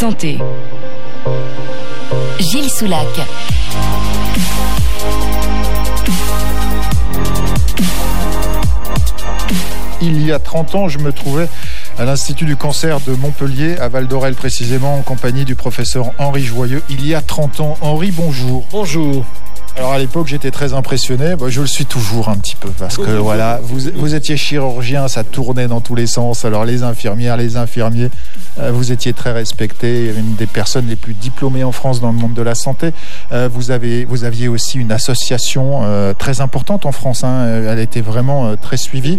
santé. Gilles Soulac. Il y a 30 ans, je me trouvais à l'Institut du cancer de Montpellier, à Val-d'Orel précisément, en compagnie du professeur Henri Joyeux. Il y a 30 ans. Henri, bonjour. Bonjour. Alors à l'époque, j'étais très impressionné. Je le suis toujours un petit peu parce que voilà, vous étiez chirurgien, ça tournait dans tous les sens. Alors les infirmières, les infirmiers, vous étiez très respecté, une des personnes les plus diplômées en France dans le monde de la santé. Vous aviez aussi une association très importante en France. Elle était vraiment très suivie.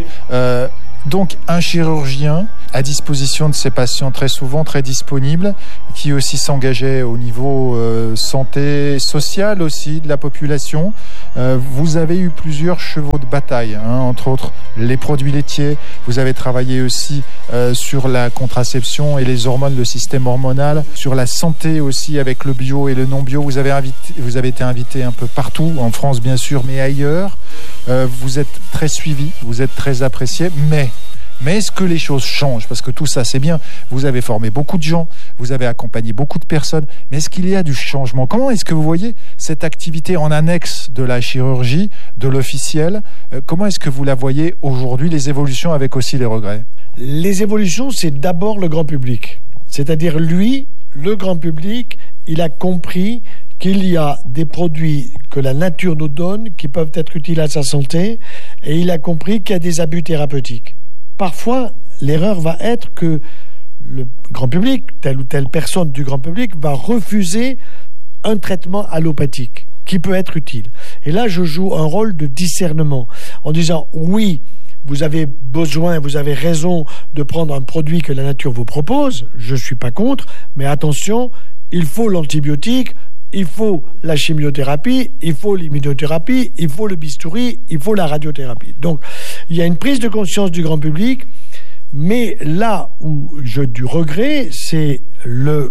Donc un chirurgien à disposition de ses patients, très souvent très disponible, qui aussi s'engageait au niveau santé sociale aussi de la population. Vous avez eu plusieurs chevaux de bataille, entre autres les produits laitiers. Vous avez travaillé aussi sur la contraception et les hormones, le système hormonal, sur la santé aussi avec le bio et le non bio. Vous avez été invité un peu partout, en France bien sûr, mais ailleurs. Vous êtes très suivi, vous êtes très apprécié, mais est-ce que les choses changent? Parce que tout ça, c'est bien. Vous avez formé beaucoup de gens, vous avez accompagné beaucoup de personnes, mais est-ce qu'il y a du changement? Comment est-ce que vous voyez cette activité en annexe de la chirurgie, de l'officiel? Comment est-ce que vous la voyez aujourd'hui, les évolutions avec aussi les regrets? Les évolutions, c'est d'abord le grand public. C'est-à-dire lui, le grand public, il a compris qu'il y a des produits que la nature nous donne qui peuvent être utiles à sa santé, et il a compris qu'il y a des abus thérapeutiques. Parfois, l'erreur va être que le grand public, telle ou telle personne du grand public, va refuser un traitement allopathique qui peut être utile. Et là, je joue un rôle de discernement en disant oui, vous avez besoin, vous avez raison de prendre un produit que la nature vous propose, je ne suis pas contre, mais attention, il faut l'antibiotique, il faut la chimiothérapie, il faut l'immunothérapie, il faut le bistouri, il faut la radiothérapie. Donc, il y a une prise de conscience du grand public, mais là où j'ai du regret, c'est le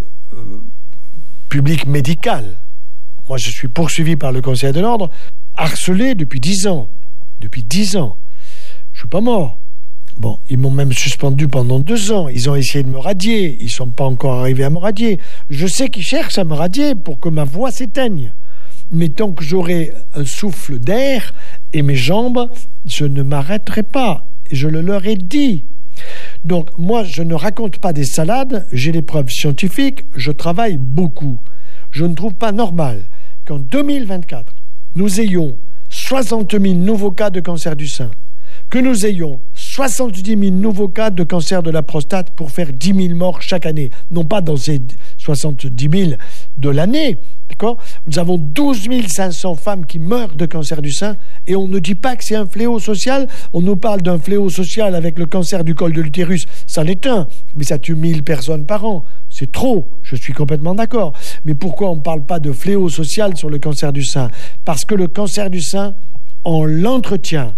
public médical. Moi, je suis poursuivi par le Conseil de l'Ordre, harcelé depuis 10 ans. Depuis 10 ans. Je ne suis pas mort. Bon, ils m'ont même suspendu pendant 2 ans. Ils ont essayé de me radier. Ils ne sont pas encore arrivés à me radier. Je sais qu'ils cherchent à me radier pour que ma voix s'éteigne. Mais tant que j'aurai un souffle d'air et mes jambes, je ne m'arrêterai pas. Et je le leur ai dit. Donc, moi, je ne raconte pas des salades. J'ai les preuves scientifiques. Je travaille beaucoup. Je ne trouve pas normal qu'en 2024, nous ayons 60 000 nouveaux cas de cancer du sein. Que nous ayons 70 000 nouveaux cas de cancer de la prostate pour faire 10 000 morts chaque année. Non pas dans ces 70 000 de l'année, d'accord ? Nous avons 12 500 femmes qui meurent de cancer du sein et on ne dit pas que c'est un fléau social. On nous parle d'un fléau social avec le cancer du col de l'utérus. C'en est un, mais ça tue 1000 personnes par an. C'est trop, je suis complètement d'accord. Mais pourquoi on ne parle pas de fléau social sur le cancer du sein ? Parce que le cancer du sein, on l'entretient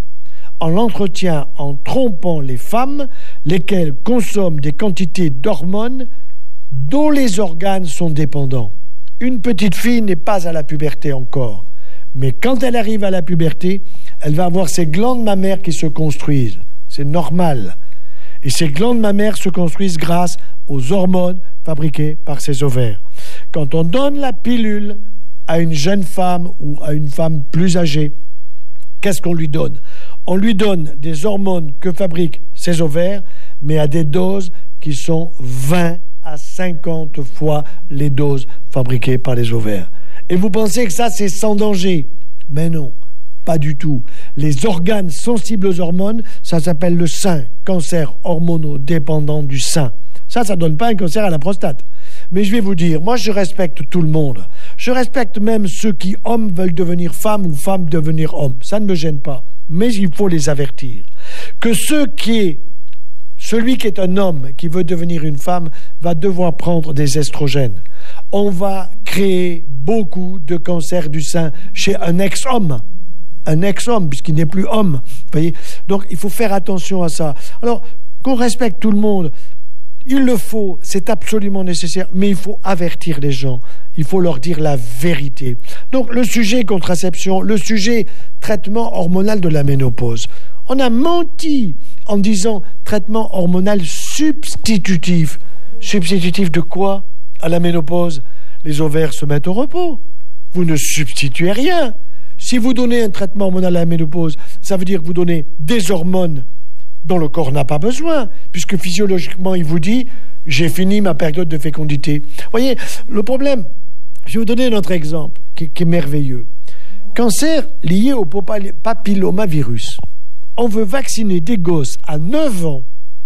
en trompant les femmes, lesquelles consomment des quantités d'hormones dont les organes sont dépendants. Une petite fille n'est pas à la puberté encore, mais quand elle arrive à la puberté, elle va avoir ses glandes mammaires qui se construisent. C'est normal. Et ces glandes mammaires se construisent grâce aux hormones fabriquées par ses ovaires. Quand on donne la pilule à une jeune femme ou à une femme plus âgée, qu'est-ce qu'on lui donne ? On lui donne des hormones que fabriquent ses ovaires, mais à des doses qui sont 20 à 50 fois les doses fabriquées par les ovaires. Et vous pensez que ça, c'est sans danger ? Mais non, pas du tout. Les organes sensibles aux hormones, ça s'appelle le sein, cancer hormonodépendant du sein. Ça ne donne pas un cancer à la prostate. Mais je vais vous dire, moi je respecte tout le monde. Je respecte même ceux qui, hommes, veulent devenir femmes ou femmes devenir hommes. Ça ne me gêne pas. Mais il faut les avertir. Que celui qui est un homme qui veut devenir une femme va devoir prendre des estrogènes. On va créer beaucoup de cancers du sein chez un ex-homme. Un ex-homme, puisqu'il n'est plus homme. Vous voyez ? Donc il faut faire attention à ça. Alors, qu'on respecte tout le monde. Il le faut, c'est absolument nécessaire, mais il faut avertir les gens, il faut leur dire la vérité. Donc le sujet contraception, le sujet traitement hormonal de la ménopause, on a menti en disant traitement hormonal substitutif. Substitutif de quoi ? À la ménopause, les ovaires se mettent au repos. Vous ne substituez rien. Si vous donnez un traitement hormonal à la ménopause, ça veut dire que vous donnez des hormones dont le corps n'a pas besoin, puisque physiologiquement, il vous dit « j'ai fini ma période de fécondité ». Vous voyez, le problème, je vais vous donner un autre exemple qui est merveilleux. Cancer lié au papillomavirus. On veut vacciner des gosses à 9 ans.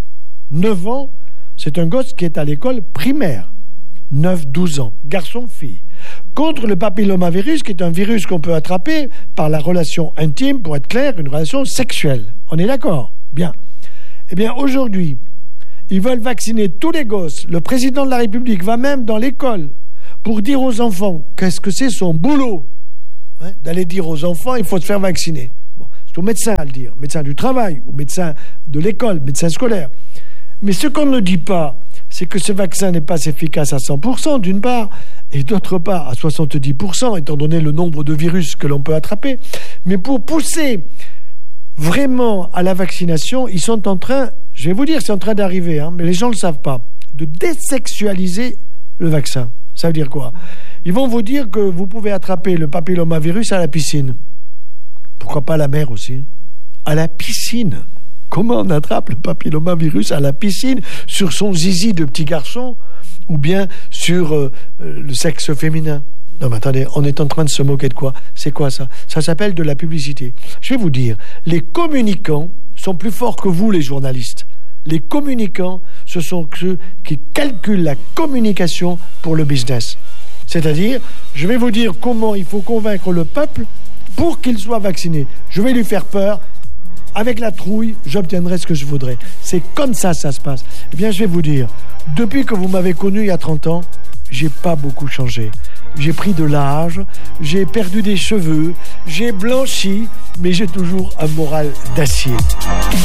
9 ans, c'est un gosse qui est à l'école primaire. 9-12 ans, garçon-fille. Contre le papillomavirus, qui est un virus qu'on peut attraper par la relation intime, pour être clair, une relation sexuelle. On est d'accord ? Bien. Eh bien, aujourd'hui, ils veulent vacciner tous les gosses. Le président de la République va même dans l'école pour dire aux enfants qu'est-ce que c'est son boulot. D'aller dire aux enfants, il faut se faire vacciner. Bon, c'est au médecin à le dire, médecin du travail, ou médecin de l'école, médecin scolaire. Mais ce qu'on ne dit pas, c'est que ce vaccin n'est pas efficace à 100%, d'une part, et d'autre part, à 70%, étant donné le nombre de virus que l'on peut attraper. Mais pour pousser vraiment à la vaccination, ils sont en train, je vais vous dire, c'est en train d'arriver, mais les gens ne le savent pas, de désexualiser le vaccin. Ça veut dire quoi ? Ils vont vous dire que vous pouvez attraper le papillomavirus à la piscine. Pourquoi pas à la mer aussi ? À la piscine. Comment on attrape le papillomavirus à la piscine, sur son zizi de petit garçon, ou bien sur le sexe féminin ? Non mais attendez, on est en train de se moquer de quoi ? C'est quoi ça ? Ça s'appelle de la publicité. Je vais vous dire, les communicants sont plus forts que vous, les journalistes. Les communicants, ce sont ceux qui calculent la communication pour le business. C'est-à-dire, je vais vous dire comment il faut convaincre le peuple pour qu'il soit vacciné. Je vais lui faire peur. Avec la trouille, j'obtiendrai ce que je voudrais. C'est comme ça se passe. Eh bien, je vais vous dire, depuis que vous m'avez connu il y a 30 ans, j'ai pas beaucoup changé. J'ai pris de l'âge, j'ai perdu des cheveux, j'ai blanchi, mais j'ai toujours un moral d'acier.